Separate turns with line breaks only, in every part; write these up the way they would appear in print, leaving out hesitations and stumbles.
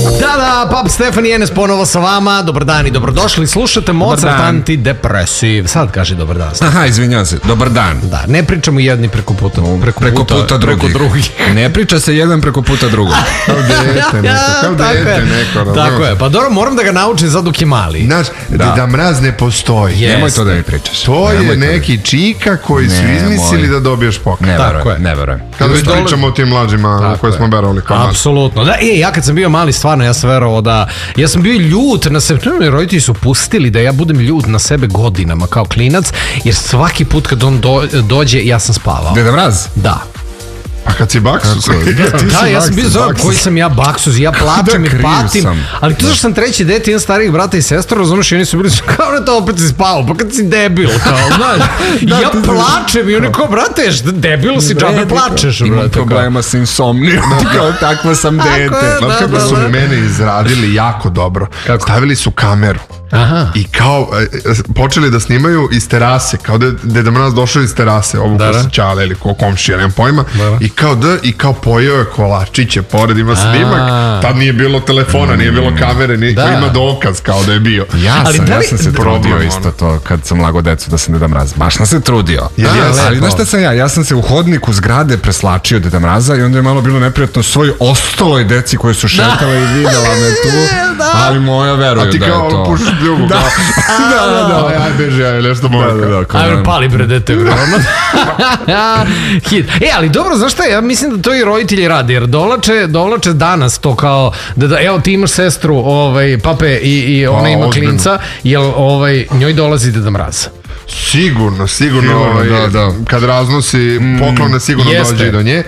Pap Stefan i Enes ponovo sa vama. Dobar dan i dobrodošli. Slušate Mozart antidepresiv. Sad kaže dobar dan.
Aha, izvinjam se, dobar dan.
Da, ne pričamo jedni preko puta
drugih. Ne priča se jedan preko puta drugog.
Kao dete neko.
Tako je, pa dobro, moram da ga naučim sad dok je mali.
Znaš, Deda Mraz ne postoji.
Nemoj to da mi pričaš.
To je neki čika koji su izmislili da dobiješ pokaj.
Ne verujem.
Kada već pričamo o tim mlađima koje smo verovali kao mali.
Apsolutno. Da, ja kad sam bio mali, stvarno, ja sam verovao da... Ja sam bio ljut na sebe. Roditelji su pustili da ja budem ljut na sebe godinama kao klinac, jer svaki put kad on dođe, ja sam spavao.
Deda Mraz?
Da.
A kad si baksuz?
Da, ja sam bio zove koji sam ja baksuz, ja plačem i patim, ali to što sam treći dete, imam starijih brata i sestra, razumiješ, i oni su bili kao da to opet si spavao, pa kad si debil, kao, znaš, ja plačem i oni kao, brate, debil si, džabe plačeš, brate.
Imam problema s insomnijom, kao takva sam dete.
Znaš kako su mene izradili jako dobro, stavili su kameru. I kao počeli da snimaju iz terase, kao da je Deda Mraz došao iz terase, ovu ko se Ćale ili ko komšija, nemam pojma, i kao pojeo je kolačiće pored, ima snimak, tad nije bilo telefona, nije bilo kamere, ima dokaz kao da je bio.
Ja sam se trudio isto to kad sam lago decu da sam Deda Mraz, baš sam se trudio. Ali znaš šta sam ja sam se u hodniku zgrade preslačio Deda Mraza i onda je malo bilo neprijatno svoj ostaloj deci koje su šetale i videla me tu, ali moja veruju da je to.
Ljubu, da, aj beži, aj nešto moja.
Ajme, pali bre, dete, bre. Ali dobro, znaš šta, ja mislim da to i roditelji radi, jer dolače danas to kao, evo ti imaš sestru, pape, i ona ima klinca, jel njoj dolazi Deda Mraz?
Sigurno, kad raznosi poklone, sigurno dođe i do nje.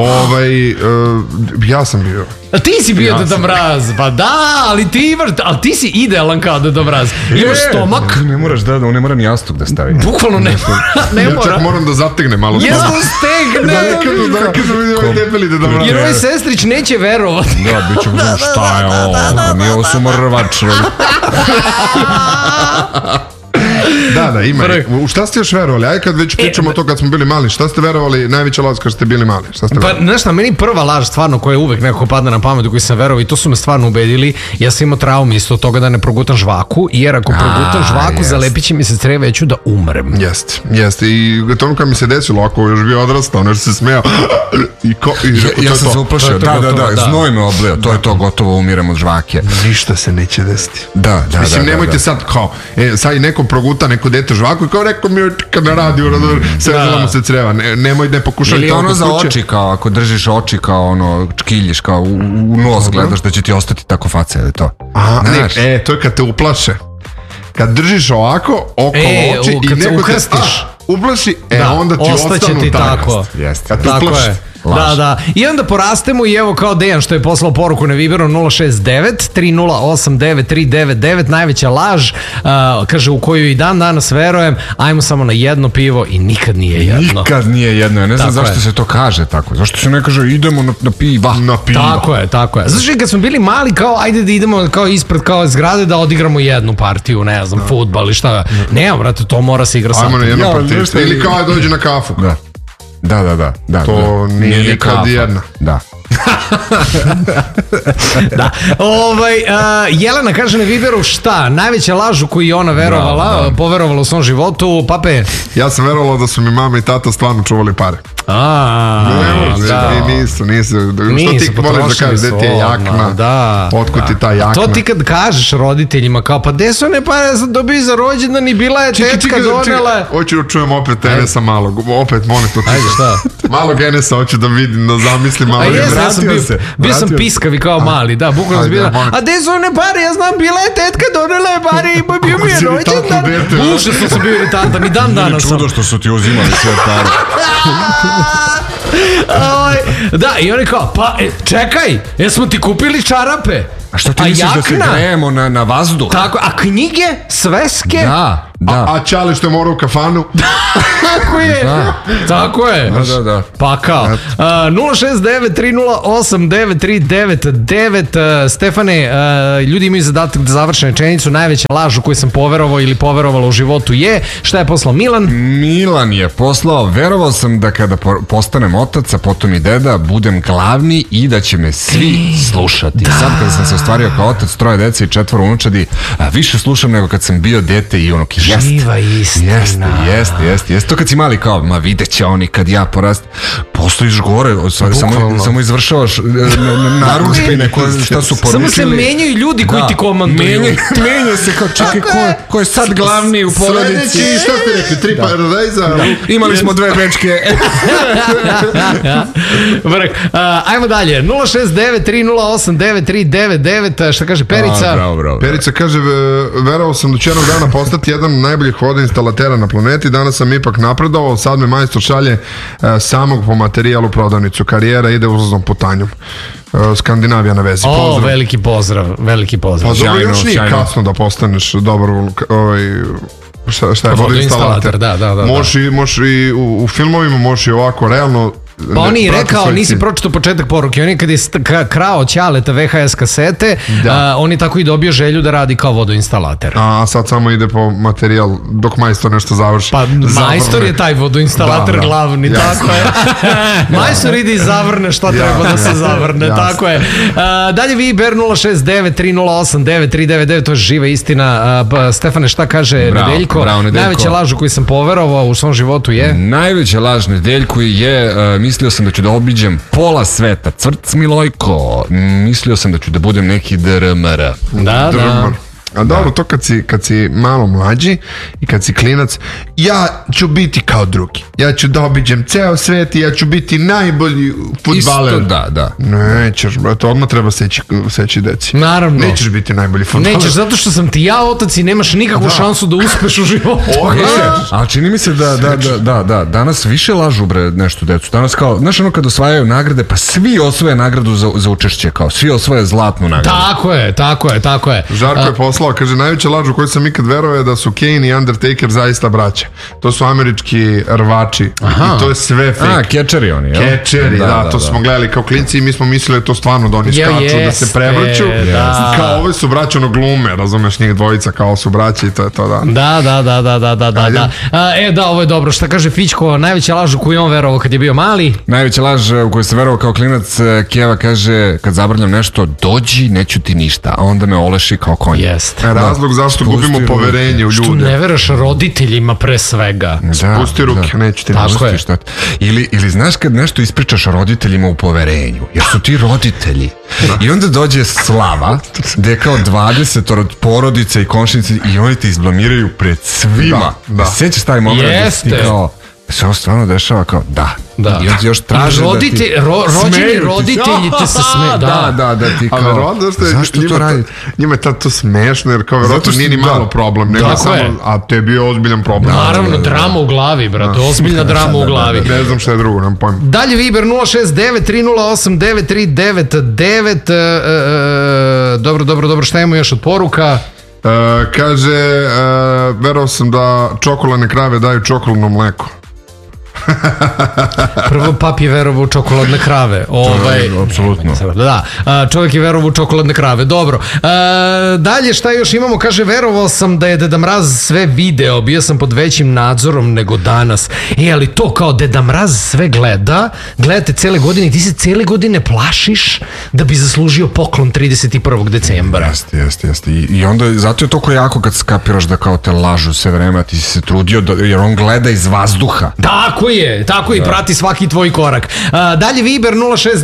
Ja sam bio.
A ti si bio Deda Mraz, pa da, ali ti si idealan kao Deda Mraz. Imaš stomak.
Ne moraš ne mora ni jastuk da stavi.
Bukvalno ne mora.
Ja čak moram da zategne malo stomak.
Jesmo stegne.
Da kažem vidim ovaj debeli Deda Mraz.
Jer ovaj sestrić neće verovati.
Da, bit ću znam šta je ovo. Nije ovo sumrvač.
Da, ima. U šta ste još verovali? Ajde kad već pričamo to kad smo bili mali, šta ste verovali najveća laž kad ste bili mali?
Pa znaš, meni prva laž stvarno koja uvek nekako padne na pamet, koji sam verovao i to su me stvarno ubedili, ja sam imao traumu isto od toga da ne progutam žvaku, jer ako progutam žvaku zalepit će mi se crevo, ću da umrem.
Jeste, i to kad mi se desilo, ako još bio odrastao, nešto se smeo
ja sam se uplašio, da, znoj me oblio, to je to, gotovo umirem od žvake.
Ništa se neće desiti.
Da.
Mislim, nemojte sad kao, sad i neko proguta neko dete žvaku i kao neko mi je kad ne radi, srezala mu se creva, ne pokušaj to.
Ili ono za oči, kao ako držiš oči, kao ono, čkiljiš, kao u nos gledaš da će ti ostati tako faca, ili to?
To je kad te uplaše. Kad držiš ovako, okolo oči i neko te uplaši, onda ti ostanu tako. Kad te uplaši.
Da. I onda porastemo i evo kao Dejan što je poslao poruku na Viberu 069-3089-399, najveća laž, kaže u koju i dan danas verujem, ajmo samo na jedno pivo i nikad nije jedno.
Nikad nije jedno, ja ne znam zašto se to kaže tako, zašto se ne kaže idemo na piva.
Tako je. Znaš, kad smo bili mali, kao ajde da idemo kao ispred kao zgrade da odigramo jednu partiju, ne znam, fudbal i šta. Ne, brate, to mora se igra sam.
Ajmo na jednu partiju, ili kao dođe na kafu.
Da.
To nije nikad jedna.
Da.
Da. Jelena kaže na Viberu šta? Najveća laž u koju je ona verovala, poverovala u svom životu, pape?
Ja sam verovala da su mi mama i tata stvarno čuvali pare. Nisu. Što ti voliš da kažeš, gde ti je jakna, otkud ti ta jakna?
To ti kad kažeš roditeljima kao, pa gde su one pare sad dobiju za rođendan i bila je tetka donela.
Hoću da čujem opet Enesa malog, opet monetu.
Ajde, šta?
Malog Enesa hoću da vidim, da zamislim malo.
Bio sam piskavi kao mali, da, bukvalno sam bila, a gde su one pare, ja znam, bila je tetka donela je pare i bio mi je rođendan. Užasno sam bio iritantan i dan danas sam.
Čudo što su ti uzimali sve pare.
Da, i oni kao, pa čekaj, jesmo ti kupili čarape?
A što ti misliš da se grejemo na vazduh?
Tako, a knjige, sveske?
A Čale što je morao u kafanu.
Tako je. Tako je.
Da.
Pa kao. 069-308-9399. Stefane, ljudi imaju zadatak da završe rečenicu. Najveća laž u koju sam poverovao ili poverovala u životu je. Šta je poslao Milan?
Milan je poslao: verovao sam da kada postanem otac, a potom i deda, budem glavni i da će me svi slušati. Sad kada sam se ostvario kao otac 3 dece i 4 unučadi, više slušam nego kad sam bio dete i unuk.
Živa istina.
Jeste. To kad si mali kao, ma vidjet će oni kad ja porast, postojiš gore, samo izvršavaš narudžbine šta su poručili.
Samo se menjaju ljudi koji ti komanduju.
Menja se kao, čekaj, ko je sad glavni u porodici?
Sljedeći, šta ste rekli, 3 paradajza?
Imali smo 2 bečke.
Ajmo dalje, 069-308-9399. Šta kaže Perica?
Bravo.
Perica kaže, verovao sam da ću jednog dana postati jedan od najboljih vodoinstalatera na planeti, danas sam ipak napredovao, sad me majstor šalje samog po materijalu prodavnicu, karijera ide uzlaznom putanjom. Skandinavija na vezi.
Pozdrav. Veliki pozdrav.
Pa dobro, još nije kasno da postaneš dobar šta je vodoinstalater.
Da.
Možeš i u filmovima, možeš i ovako, realno.
Pa on je rekao, nisi pročitao početak poruke, on je kad je krao Ćaleta VHS kasete, on je tako i dobio želju da radi kao vodoinstalater.
A sad samo ide po materijal dok majstor nešto završi.
Pa majstor je taj vodoinstalater glavni, tako je. Majstor ide i zavrne šta treba da se zavrne, tako je. Dalje Viber 069-308-9399, to je živa istina. Stefane, šta kaže Nedeljko? Najveća laž u koju sam poverovao u svom životu je?
Najveća laž Nedeljko je... mislio sam da ću da obiđem pola sveta. Cvrc Milojko. Mislio sam da ću da budem neki DRMR.
Da.
A dobro, to kad si malo mlađi i kad si klinac, ja ću biti kao drugi. Ja ću da obiđem ceo svet i ja ću biti najbolji fudbaler.
Isto, da.
Nećeš, brate, odmah treba seći deci.
Naravno.
Nećeš biti najbolji fudbaler.
Nećeš, zato što sam ti ja otac i nemaš nikakvu šansu da uspeš u životu.
Ali čini mi se da danas više lažu nešto decu. Danas kao, znaš ono kad osvajaju nagrade, pa svi osvoje nagradu za učešće, kao svi osvoje zlatnu nagradu.
Tako je.
Žarko je poslao, kaže, najveća laž u koju sam ikad verovao je da su Kane i Undertaker zaista braća. To su američki rvači. I to je sve fake.
Kečeri oni, jel?
Kečeri, to smo gledali kao klinci i mi smo mislili da to stvarno da oni skaču, da se prevrću. Kao ove su braće ono glume, razumeš, njih dvojica kao su braće i to je to, da.
Da, ovo je dobro. Šta kaže Fićko, najveća laž u koju on verovao kad je bio mali?
Najveća laž u koju sam verovao kao klinac, Keva kaže, kad zabrljam nešto, dođi, neću ti ništa, a onda me oleši kao konj.
Razlog zašto gubimo poverenje u ljude.
Što ne veraš roditeljima pre svega.
Spusti ruke, neću ti
ništa. Ili znaš kad nešto ispričaš roditeljima u poverenju, jer su ti roditelji. I onda dođe slava, gde je kao 20 od porodice i komšinice i oni te izblamiraju pred svima. Sjećaš taj moment da si ti kao... Se ovo stvarno dešava kao, da. I on ti još traže da ti...
Rođeni roditelji te se smeju.
Da, ti kao... Zašto to radite?
Njima je to smešno, jer kao verovatno nije ni malo problem, nego samo, a tebi je ozbiljan problem.
Naravno, drama u glavi, brate, ozbiljna drama u glavi.
Ne znam šta je drugo, nemam pojma.
Dalje Viber 069-308-9399. Dobro, šta imamo još od poruka?
Kaže, verovao sam da čokoladne krave daju čokoladno mleko.
Prvo pap je verovao u čokoladne krave.
Apsolutno.
Da, čovjek je verovao u čokoladne krave. Dobro. Dalje šta još imamo? Kaže, verovao sam da je Deda Mraz sve video. Bio sam pod većim nadzorom nego danas. Ali to kao Deda Mraz sve gledate cele godine i ti se cele godine plašiš da bi zaslužio poklon 31. decembra.
Jeste. I onda zato je toliko jako kad skapiraš da kao te lažu sve vreme, a ti si se trudio jer on gleda iz vazduha.
Tako je, prati svaki tvoj korak. Dalje Viber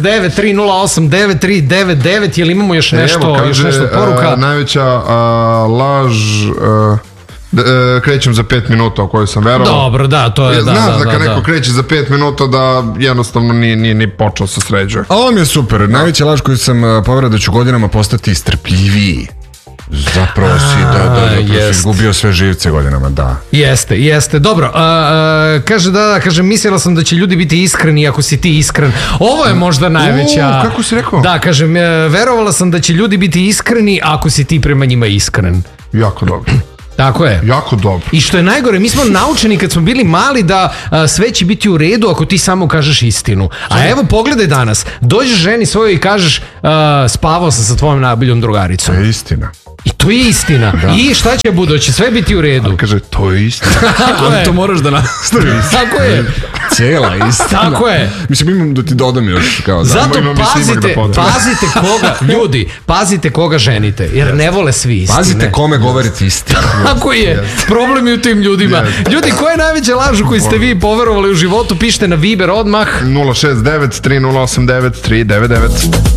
069-308-9399, jel imamo još nešto poruka?
Najveća laž... krećem za 5 minuta o kojoj sam verovao.
Dobro, da, to je
Znaš da kad neko kreće za 5 minuta da jednostavno nije ni počeo se sređuje.
A ovo mi je super. Najveća laž koju sam poverovao da ću godinama postati strpljiviji. Zapravo si izgubio sve živce godinama, da.
Jeste, dobro. Kaže, mislila sam da će ljudi biti iskreni ako si ti iskren. Ovo je možda najveća...
Kako si rekao?
Da, kažem, verovala sam da će ljudi biti iskreni ako si ti prema njima iskren.
Jako dobro.
Tako je.
Jako dobro.
I što je najgore, mi smo naučeni kad smo bili mali da sve će biti u redu ako ti samo kažeš istinu. A evo pogledaj danas, dođeš ženi svojoj i kažeš spavao sam sa tvojom najboljom drugaricom.
To je istina.
I to je istina. I šta će bude? Će sve biti u redu.
Ali kaže, to je istina.
Ali to moraš da nastaviš.
Tako je.
Cijela istina.
Tako je.
Mislim, imam da ti dodam još kao da.
Zato pazite koga, ljudi, pazite koga ženite, jer ne vole svi istine.
Pazite kome govorite istinu.
Tako je. Problem je u tim ljudima. Ljudi, koja je najveća laž koju ste vi poverovali u životu? Pišite na Viber odmah.
069 3089 399.